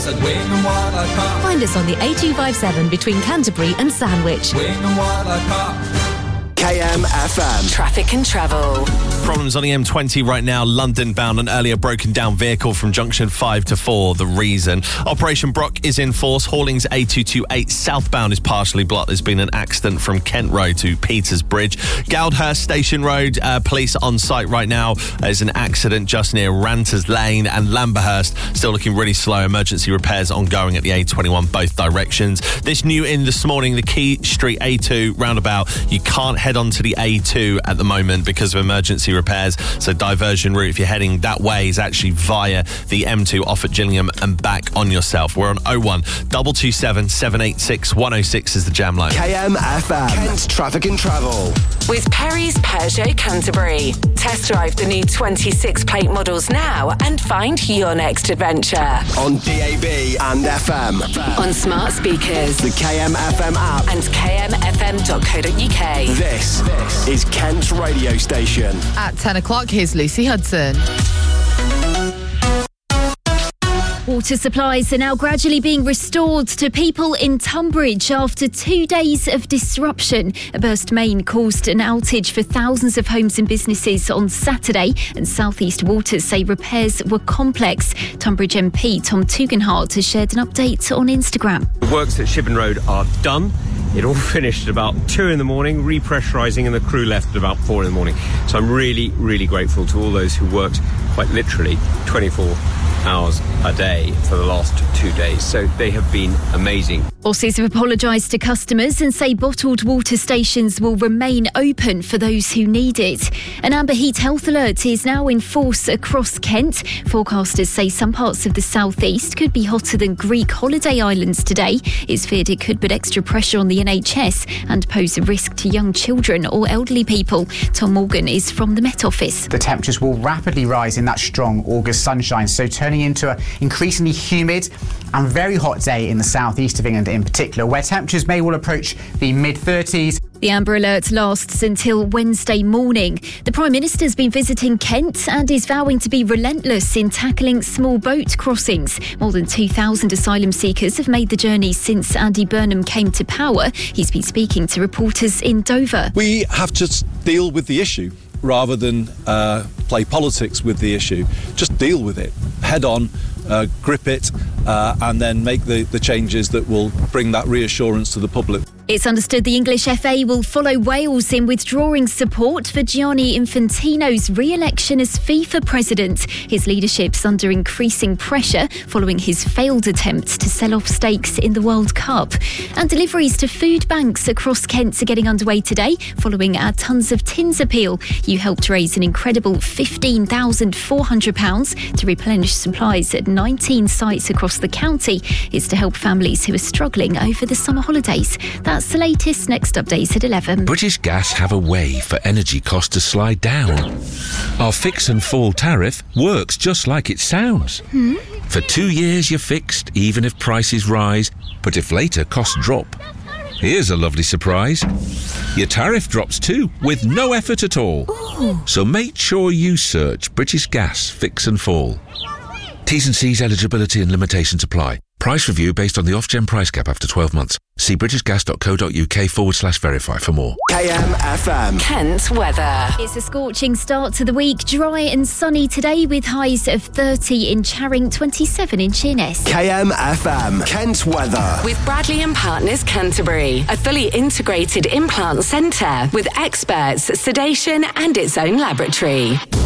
Find us on the A257 between Canterbury and Sandwich. KMFM. Traffic and travel. Problems on the M20 right now, London bound, an earlier broken down vehicle from junction 5 to 4. The reason. Operation Brock is in force. Hallings A228 southbound is partially blocked. There's been an accident from Kent Road to Peters Bridge. Goudhurst Station Road, police on site right now. There's an accident just near Ranters Lane, and Lamberhurst still looking really slow. Emergency repairs ongoing at the A21 both directions. This new in this morning, the Key Street A2 roundabout. You can't head on to the A2 at the moment because of emergency repairs, so diversion route if you're heading that way is actually via the M2 off at Gillingham and back on yourself. We're on 01 227 786 106 is the jam line. KMFM. Kent Traffic and Travel. With Perry's Peugeot Canterbury. Test drive the new 26 plate models now and find your next adventure. On DAB and FM. On smart speakers. The KMFM app. And kmfm.co.uk. This is Kent's radio station. At 10 o'clock, here's Lucy Hudson. Water supplies are now gradually being restored to people in Tunbridge after 2 days of disruption. A burst main caused an outage for thousands of homes and businesses on Saturday, and South East Water say repairs were complex. Tunbridge MP Tom Tugendhat has shared an update on Instagram. The works at Shibburn Road are done. It all finished at about 2 in the morning, repressurising, and the crew left at about 4 in the morning. So I'm really, really grateful to all those who worked quite literally 24 hours a day for the last 2 days. So they have been amazing. Bosses have apologised to customers and say bottled water stations will remain open for those who need it. An amber heat health alert is now in force across Kent. Forecasters say some parts of the southeast could be hotter than Greek holiday islands today. It's feared it could put extra pressure on the NHS and pose a risk to young children or elderly people. Tom Morgan is from the Met Office. The temperatures will rapidly rise in that strong August sunshine, so turning into an increasingly humid and very hot day in the southeast of England in particular, where temperatures may well approach the mid-30s. The Amber Alert lasts until Wednesday morning. The Prime Minister's been visiting Kent and is vowing to be relentless in tackling small boat crossings. More than 2,000 asylum seekers have made the journey since Andy Burnham came to power. He's been speaking to reporters in Dover. We have to deal with the issue rather than play politics with the issue. Just deal with it head on, grip it, and then make the changes that will bring that reassurance to the public. It's understood the English FA will follow Wales in withdrawing support for Gianni Infantino's re-election as FIFA president. His leadership's under increasing pressure following his failed attempt to sell off stakes in the World Cup. And deliveries to food banks across Kent are getting underway today following our Tons of Tins appeal. You helped raise an incredible £15,400 to replenish supplies at 19 sites across the county. It's to help families who are struggling over the summer holidays. That's the latest. Next updates at 11. British Gas have a way for energy costs to slide down. Our fix and fall tariff works just like it sounds. For 2 years you're fixed, even if prices rise, but if later costs drop. Here's a lovely surprise. Your tariff drops too, with no effort at all. Ooh. So make sure you search British Gas Fix and Fall. T's and C's, eligibility and limitations apply. Price review based on the Ofgem price cap after 12 months. See britishgas.co.uk/verify for more. KMFM. Kent weather. It's a scorching start to the week. Dry and sunny today with highs of 30 in Charing, 27 in Sheerness. KMFM. Kent weather. With Bradley and Partners Canterbury, a fully integrated implant centre with experts, sedation and its own laboratory.